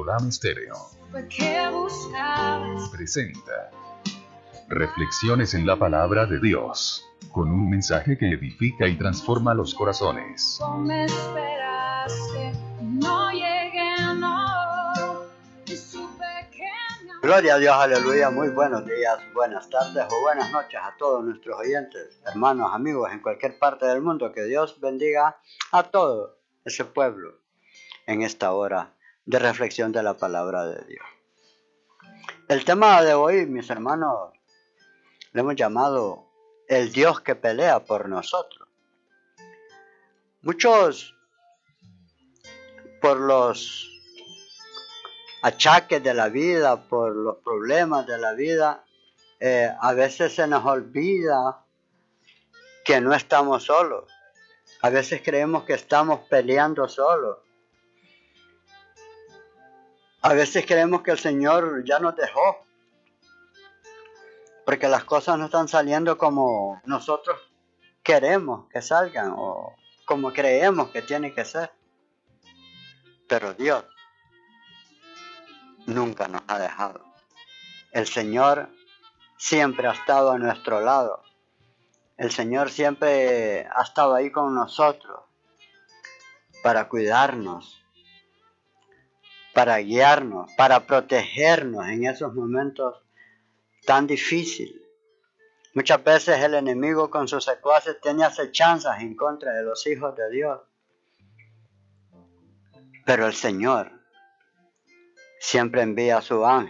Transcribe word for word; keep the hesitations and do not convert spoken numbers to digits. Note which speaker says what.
Speaker 1: Abraham Estéreo presenta Reflexiones en la Palabra de Dios, con un mensaje que edifica y transforma los corazones.
Speaker 2: Gloria a Dios, aleluya, muy buenos días, buenas tardes o buenas noches a todos nuestros oyentes, hermanos, amigos en cualquier parte del mundo. Que Dios bendiga a todo ese pueblo en esta hora de reflexión de la palabra de Dios. El tema de hoy, mis hermanos, le hemos llamado el Dios que pelea por nosotros. Muchos, por los achaques de la vida, por los problemas de la vida, eh, a veces se nos olvida que no estamos solos. A veces creemos que estamos peleando solos. A veces creemos que el Señor ya nos dejó, porque las cosas no están saliendo como nosotros queremos que salgan o como creemos que tiene que ser. Pero Dios nunca nos ha dejado. El Señor siempre ha estado a nuestro lado. El Señor siempre ha estado ahí con nosotros para cuidarnos, para guiarnos, para protegernos en esos momentos tan difíciles. Muchas veces el enemigo con sus secuaces tiene acechanzas en contra de los hijos de Dios. Pero el Señor siempre envía a su ángel